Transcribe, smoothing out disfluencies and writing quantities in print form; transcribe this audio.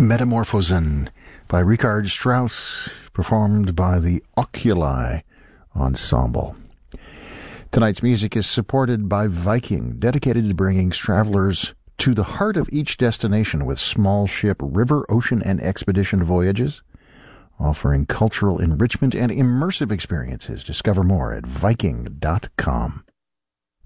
Metamorphosen by Richard Strauss, performed by the Oculi Ensemble. Tonight's music is supported by Viking, dedicated to bringing travelers to the heart of each destination with small ship, river, ocean, and expedition voyages, offering cultural enrichment and immersive experiences. Discover more at Viking.com.